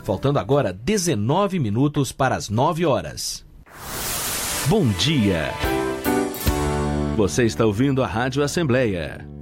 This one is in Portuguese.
Faltando agora 19 minutos para as 9 horas. Bom dia! Você está ouvindo a Rádio Assembleia